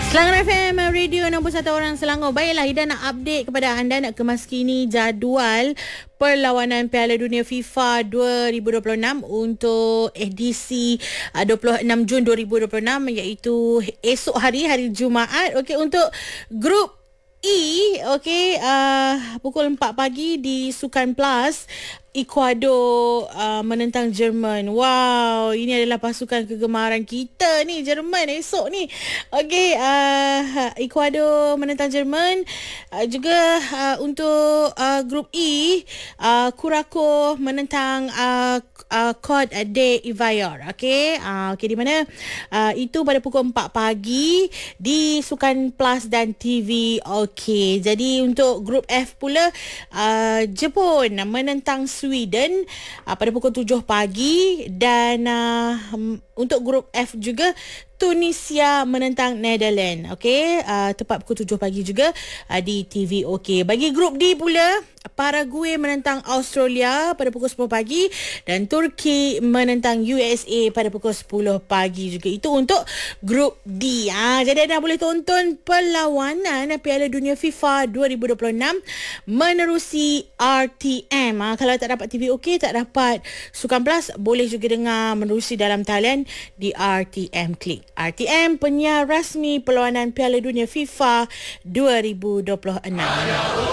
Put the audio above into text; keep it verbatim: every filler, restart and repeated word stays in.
Selangor F M Radio nombor satu orang Selangor. Baiklah, Ida nak update kepada anda, nak kemaskini jadual perlawanan Piala Dunia FIFA dua ribu dua puluh enam untuk edisi uh, dua puluh enam Jun dua ribu dua puluh enam, iaitu esok hari, hari Jumaat. Okey, untuk grup E, okey, uh, pukul empat pagi di Sukan Plus, Ecuador uh, menentang Jerman. Wow, ini adalah pasukan kegemaran kita ni, Jerman esok ni. Okey, uh, Ecuador menentang Jerman. Uh, juga uh, untuk uh, grup E, uh, Curacao menentang uh, uh, Côte d'Ivoire. Okey, uh, okey, di mana uh, itu pada pukul empat pagi di Sukan Plus dan T V. Okey, jadi untuk grup F pula, uh, Jepun menentang Sweden uh, pada pukul tujuh pagi, dan uh, untuk grup F juga Tunisia menentang Netherlands. Okey, uh, tepat pukul tujuh pagi juga uh, di T V. Okey, bagi grup D pula, Paraguay menentang Australia pada pukul sepuluh pagi, dan Turki menentang U S A pada pukul sepuluh pagi juga. Itu untuk grup D. Ha, jadi anda boleh tonton perlawanan Piala Dunia FIFA dua ribu dua puluh enam menerusi R T M. Ha, kalau tak dapat T V okey, tak dapat Sukan Plus, boleh juga dengar menerusi dalam talian di R T M. Klik R T M, penyiar rasmi perlawanan Piala Dunia FIFA dua ribu dua puluh enam.